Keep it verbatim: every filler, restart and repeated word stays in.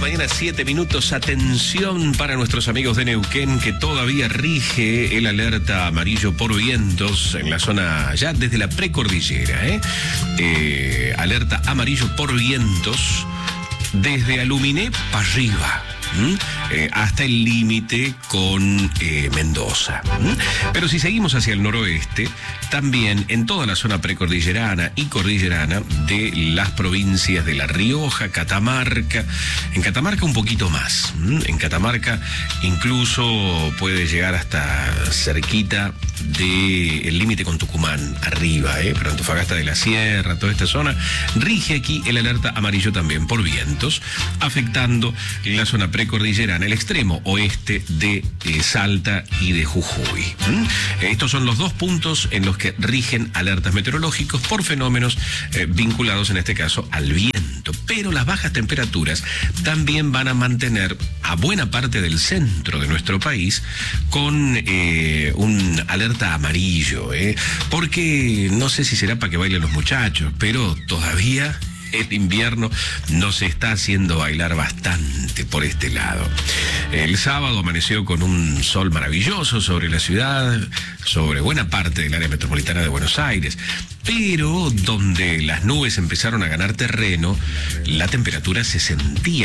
mañana, siete minutos. Atención para nuestros amigos de Neuquén, que todavía rige el alerta amarillo por vientos en la zona, ya desde la precordillera, ¿eh? Eh, alerta amarillo por vientos desde Aluminé para arriba. ¿Mm? Eh, hasta el límite con eh, Mendoza. ¿Mm? Pero si seguimos hacia el noroeste, también en toda la zona precordillerana y cordillerana de las provincias de La Rioja, Catamarca, en Catamarca un poquito más. ¿Mm? En Catamarca incluso puede llegar hasta cerquita del límite con Tucumán, arriba, ¿eh? Pero Antofagasta de la Sierra, toda esta zona, rige aquí el alerta amarillo también por vientos, afectando la zona precordillerana, el extremo oeste de eh, Salta y de Jujuy. ¿Mm? Estos son los dos puntos en los que rigen alertas meteorológicos por fenómenos eh, vinculados en este caso al viento. Pero las bajas temperaturas también van a mantener a buena parte del centro de nuestro país con eh, un alerta amarillo, ¿eh? Porque no sé si será para que bailen los muchachos, pero todavía el invierno nos está haciendo bailar bastante por este lado. El sábado amaneció con un sol maravilloso sobre la ciudad, sobre buena parte del área metropolitana de Buenos Aires, pero donde las nubes empezaron a ganar terreno, la temperatura se sentía